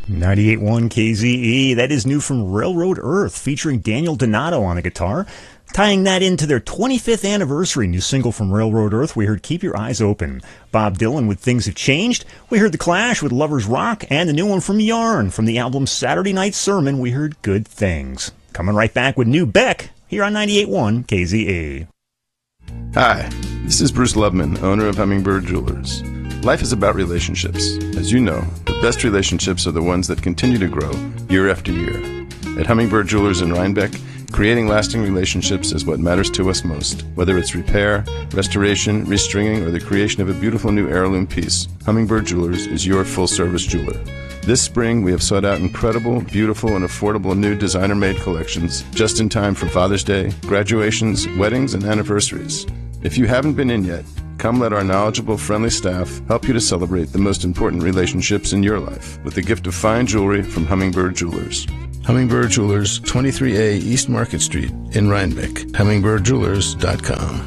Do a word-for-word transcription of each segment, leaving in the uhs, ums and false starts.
ninety-eight point one K Z E, that is new from Railroad Earth, featuring Daniel Donato on the guitar. Tying that into their twenty-fifth anniversary new single from Railroad Earth, we heard Keep Your Eyes Open. Bob Dylan with Things Have Changed. We heard The Clash with Lovers Rock, and the new one from Yarn. From the album Saturday Night Sermon, we heard Good Things. Coming right back with new Beck, here on ninety-eight point one K Z E. Hi, this is Bruce Lubman, owner of Hummingbird Jewelers. Life is about relationships. As you know, the best relationships are the ones that continue to grow year after year. At Hummingbird Jewelers in Rhinebeck, creating lasting relationships is what matters to us most. Whether it's repair, restoration, restringing, or the creation of a beautiful new heirloom piece, Hummingbird Jewelers is your full-service jeweler. This spring, we have sought out incredible, beautiful, and affordable new designer-made collections just in time for Father's Day, graduations, weddings, and anniversaries. If you haven't been in yet, come let our knowledgeable, friendly staff help you to celebrate the most important relationships in your life with the gift of fine jewelry from Hummingbird Jewelers. Hummingbird Jewelers, twenty-three A East Market Street in Rhinebeck. hummingbird jewelers dot com.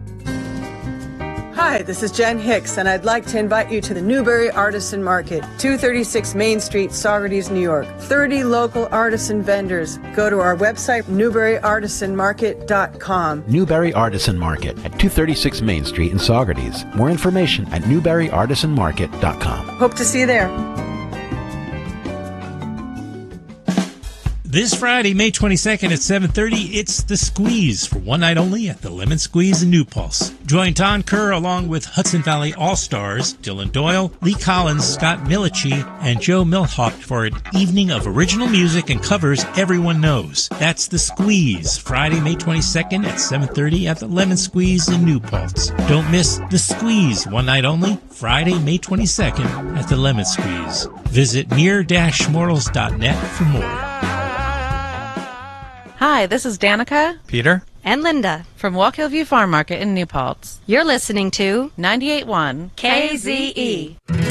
Hi, this is Jen Hicks, and I'd like to invite you to the Newberry Artisan Market, two thirty-six Main Street, Saugerties, New York. thirty local artisan vendors. Go to our website, newberry artisan market dot com. Newberry Artisan Market at two thirty-six Main Street in Saugerties. More information at newberry artisan market dot com. Hope to see you there. This Friday, May twenty-second at seven thirty, it's The Squeeze for one night only at the Lemon Squeeze in New Paltz. Join Don Kerr along with Hudson Valley All-Stars, Dylan Doyle, Lee Collins, Scott Milici, and Joe Milhaupt for an evening of original music and covers everyone knows. That's The Squeeze, Friday, May twenty-second at seven thirty at the Lemon Squeeze in New Paltz. Don't miss The Squeeze, one night only, Friday, May twenty-second at the Lemon Squeeze. Visit near dash mortals dot net for more. Hi, this is Danica, Peter, and Linda from Walk Hill View Farm Market in New Paltz. You're listening to ninety-eight point one K Z E.